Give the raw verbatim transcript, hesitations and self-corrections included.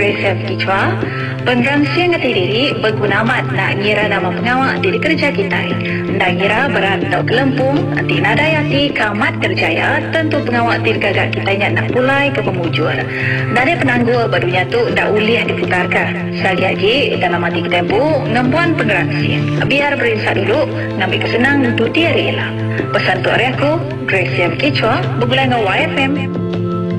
Resep Kichwa, pengrangsian ngati diri berguna amat nak ngira nama pengawak diri kerja kita. Nak ngira berat atau kelempung, nanti nada yati kamat kerjaya, tentu pengawak diri gagak kita ingat nak pulai ke pemujur. Dari penanggul barunya tu dah uliah diputarkan. Sekali lagi, dalam hati tempo, ngempuan pengrangsian. Biar berinsak dulu, ngambil kesenang untuk dia rela. Pesan tu hari aku, Resep Kichwa, berguna dengan Y F M.